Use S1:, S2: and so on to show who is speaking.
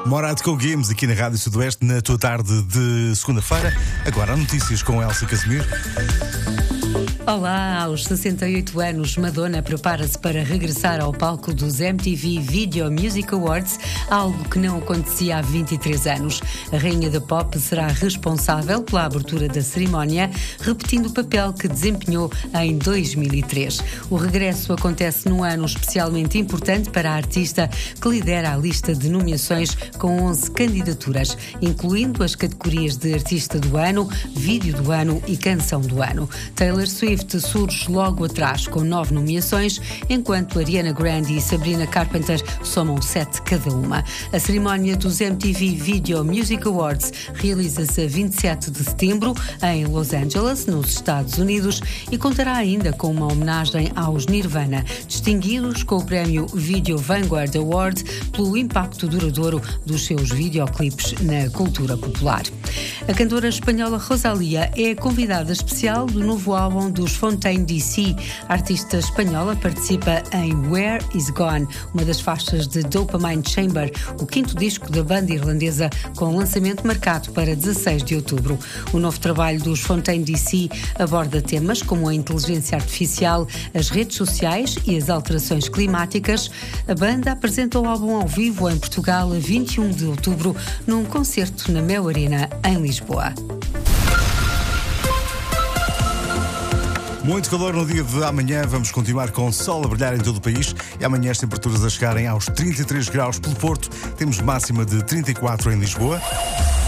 S1: Morado com Games aqui na Rádio Sudoeste na tua tarde de segunda-feira. Agora notícias com Elsa Casimiro.
S2: Olá, aos 68 anos, Madonna prepara-se para regressar ao palco dos MTV Video Music Awards, algo que não acontecia há 23 anos. A rainha da pop será responsável pela abertura da cerimónia, repetindo o papel que desempenhou em 2003. O regresso acontece num ano especialmente importante para a artista, que lidera a lista de nomeações com 11 candidaturas, incluindo as categorias de Artista do Ano, Vídeo do Ano e Canção do Ano. Taylor Swift surge logo atrás com 9 nomeações, enquanto Ariana Grande e Sabrina Carpenter somam 7 cada uma. A cerimónia dos MTV Video Music Awards realiza-se a 27 de setembro em Los Angeles, nos Estados Unidos, e contará ainda com uma homenagem aos Nirvana, distinguidos com o prémio Video Vanguard Award pelo impacto duradouro dos seus videoclipes na cultura popular. A cantora espanhola Rosalía é a convidada especial do novo álbum dos Fontaine DC. A artista espanhola participa em Where Is Gone, uma das faixas de Dopamine Chamber, o quinto disco da banda irlandesa, com lançamento marcado para 16 de outubro. O novo trabalho dos Fontaine DC aborda temas como a inteligência artificial, as redes sociais e as alterações climáticas. A banda apresenta o álbum ao vivo em Portugal a 21 de outubro, num concerto na Mel Arena, em Lisboa.
S1: Muito calor no dia de amanhã, vamos continuar com sol a brilhar em todo o país e amanhã as temperaturas a chegarem aos 33 graus pelo Porto, temos máxima de 34 em Lisboa.